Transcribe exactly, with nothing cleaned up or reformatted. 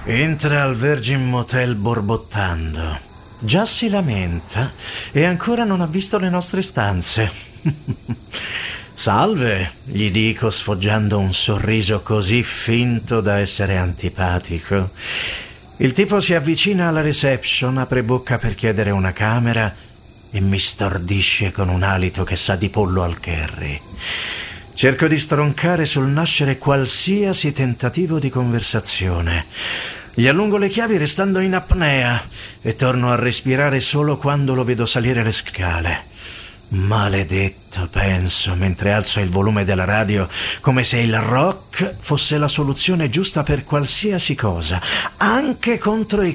Entra al Virgin Motel borbottando. Già si lamenta e ancora non ha visto le nostre stanze. Salve, gli dico sfoggiando un sorriso così finto da essere antipatico. Il tipo si avvicina alla reception, apre bocca per chiedere una camera e mi stordisce con un alito che sa di pollo al curry. Cerco di stroncare sul nascere qualsiasi tentativo di conversazione. Gli allungo le chiavi restando in apnea e torno a respirare solo quando lo vedo salire le scale. Maledetto, penso, mentre alzo il volume della radio, come se il rock fosse la soluzione giusta per qualsiasi cosa, anche contro i